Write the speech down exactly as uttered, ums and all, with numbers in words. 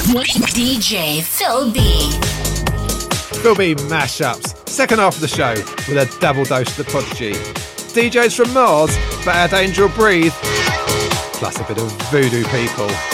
D J Phil B. Phil B mashups. Second half of the show with a double dose of the Prodigy. D Js from Mars, but our Angel Breathe. Plus a bit of Voodoo People.